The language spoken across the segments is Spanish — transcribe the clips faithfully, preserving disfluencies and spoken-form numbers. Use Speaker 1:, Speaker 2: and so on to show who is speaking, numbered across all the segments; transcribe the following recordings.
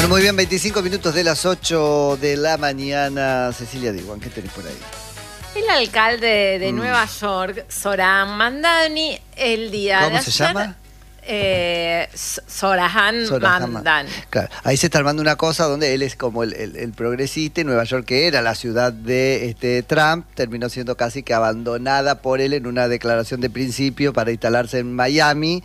Speaker 1: Bueno, muy bien, veinticinco minutos de las ocho de la mañana. Cecilia Diwan, ¿qué tenés por ahí?
Speaker 2: El alcalde de
Speaker 1: mm.
Speaker 2: Nueva York, Zohran Mamdani, el día
Speaker 1: ¿Cómo
Speaker 2: de
Speaker 1: se
Speaker 2: ayer,
Speaker 1: llama?
Speaker 2: Eh, Zohran Mamdani.
Speaker 1: Claro, ahí se está armando una cosa donde él es como el, el, el progresista. Nueva York, que era la ciudad de este, Trump, terminó siendo casi que abandonada por él en una declaración de principio para instalarse en Miami,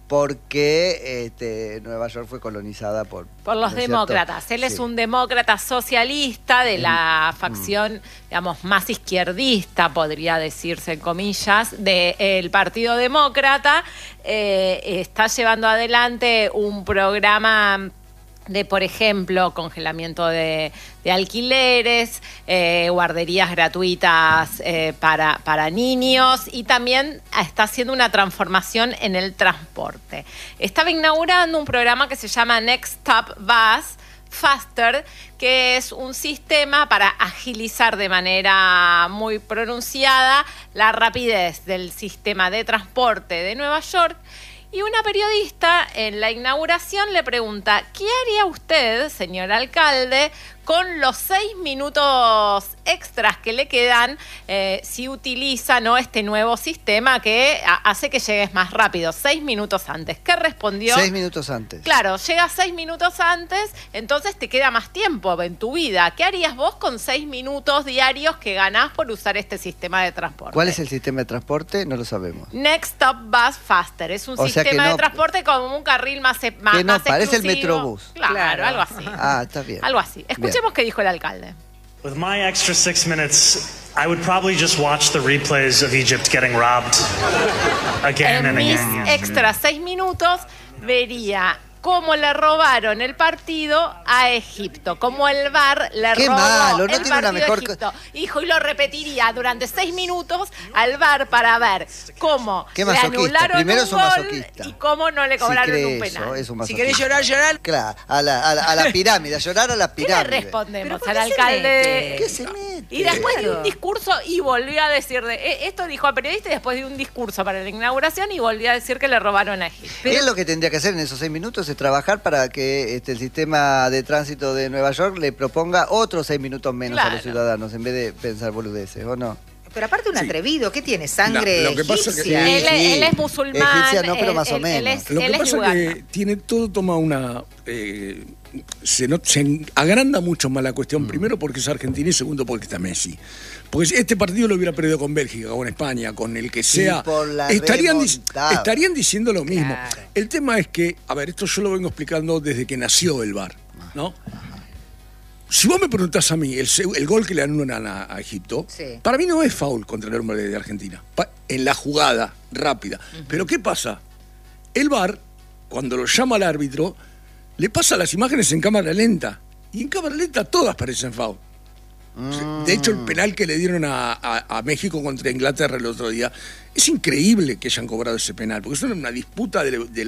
Speaker 1: porque este, Nueva York fue colonizada por...
Speaker 2: Por los
Speaker 1: ¿no es
Speaker 2: demócratas.
Speaker 1: cierto?
Speaker 2: Él
Speaker 1: Sí.
Speaker 2: es un demócrata socialista de la facción, mm. digamos, más izquierdista, podría decirse en comillas, del Partido Demócrata. Eh, está llevando adelante un programa de, por ejemplo, congelamiento de, de alquileres, eh, guarderías gratuitas eh, para, para niños, y también está haciendo una transformación en el transporte. Estaba inaugurando un programa que se llama Next Stop Bus Faster, que es un sistema para agilizar de manera muy pronunciada la rapidez del sistema de transporte de Nueva York. Y una periodista en la inauguración le pregunta: ¿qué haría usted, señor alcalde, con los seis minutos extras que le quedan eh, si utiliza, ¿no?, este nuevo sistema que hace que llegues más rápido, seis minutos antes? ¿Qué respondió?
Speaker 1: Seis minutos antes.
Speaker 2: Claro, llegas seis minutos antes, entonces te queda más tiempo en tu vida. ¿Qué harías vos con seis minutos diarios que ganás por usar este sistema de transporte?
Speaker 1: ¿Cuál es el sistema de transporte? No lo sabemos.
Speaker 2: Next Stop Bus Faster. Es un
Speaker 1: O sea
Speaker 2: sistema
Speaker 1: que no,
Speaker 2: de transporte como un carril más, más,
Speaker 1: que no,
Speaker 2: más
Speaker 1: parece el
Speaker 2: exclusivo.
Speaker 1: Metrobús.
Speaker 2: Claro,
Speaker 3: Claro,
Speaker 2: algo así.
Speaker 1: Ah, está bien.
Speaker 2: Algo así. Escuchemos qué dijo el alcalde.
Speaker 4: With my extra six minutes, I would probably just watch the replays of Egypt getting robbed again
Speaker 2: En
Speaker 4: and
Speaker 2: mis
Speaker 4: again.
Speaker 2: extra seis minutos vería cómo le robaron el partido a Egipto, cómo el V A R le
Speaker 1: Qué
Speaker 2: robó
Speaker 1: malo, no
Speaker 2: el
Speaker 1: tiene una
Speaker 2: partido
Speaker 1: mejor
Speaker 2: a Egipto. Hijo, y lo repetiría durante seis minutos al V A R para ver cómo
Speaker 1: Qué
Speaker 2: le
Speaker 1: masoquista.
Speaker 2: anularon
Speaker 1: Primero
Speaker 2: un
Speaker 1: es un
Speaker 2: gol
Speaker 1: masoquista.
Speaker 2: y cómo no le cobraron
Speaker 1: si
Speaker 2: un
Speaker 1: cree
Speaker 2: penal.
Speaker 1: eso, es un
Speaker 3: Si
Speaker 1: masoquista.
Speaker 3: querés llorar, llorar.
Speaker 1: Claro, a la, a la, a la pirámide, a llorar a la
Speaker 2: ¿Qué le
Speaker 1: pirámide.
Speaker 2: respondemos
Speaker 3: ¿Pero
Speaker 2: al
Speaker 3: por qué se
Speaker 2: alcalde?
Speaker 3: mete?
Speaker 1: ¿Qué se mete?
Speaker 2: Y después de
Speaker 3: Claro.
Speaker 2: un discurso, y volvió a decir, de, eh, esto dijo al periodista, y después de un discurso para la inauguración, y volvió a decir que le robaron a Egipto.
Speaker 1: Él lo que tendría que hacer en esos seis minutos es trabajar para que este, el sistema de tránsito de Nueva York le proponga otros seis minutos menos a
Speaker 2: Claro.
Speaker 1: los ciudadanos, en vez de pensar boludeces, ¿o no?
Speaker 3: Pero aparte un
Speaker 5: Sí.
Speaker 3: atrevido, ¿qué tiene? ¿Sangre
Speaker 5: La- lo que pasa que-
Speaker 3: egipcia?
Speaker 1: Sí,
Speaker 2: él,
Speaker 1: sí.
Speaker 2: él es musulmán.
Speaker 1: Egipcia no, pero
Speaker 2: él-
Speaker 1: más o
Speaker 2: él-
Speaker 1: menos.
Speaker 2: Él es,
Speaker 5: Lo
Speaker 2: él
Speaker 5: que
Speaker 2: es
Speaker 5: pasa
Speaker 2: Uganda.
Speaker 5: es que tiene, todo toma una... eh, se, no- se agranda mucho más la cuestión,
Speaker 1: Mm.
Speaker 5: primero porque es argentino y segundo porque está Messi. Porque si este partido lo hubiera perdido con Bélgica, con España, con el que sea,
Speaker 1: por la
Speaker 5: estarían, dic-
Speaker 1: remontada.
Speaker 5: estarían diciendo lo mismo.
Speaker 3: Claro.
Speaker 5: El tema es que, a ver, esto yo lo vengo explicando desde que nació el V A R, ¿no? Si vos me preguntás a mí, el, se- el gol que le anulan a, a Egipto,
Speaker 3: Sí.
Speaker 5: para mí no es foul contra el hombre de Argentina, pa- en la jugada rápida. Pero ¿qué pasa? El V A R, cuando lo llama al árbitro, le pasa las imágenes en cámara lenta. Y en cámara lenta todas parecen foul. O sea, de hecho, el penal que le dieron a, a- a México contra Inglaterra el otro día, es increíble que hayan cobrado ese penal, porque es una disputa de, de